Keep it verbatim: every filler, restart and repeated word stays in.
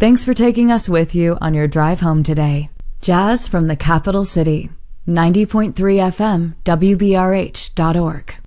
Thanks for taking us with you on your drive home today. Jazz from the capital city. ninety point three F M, W B R H dot org.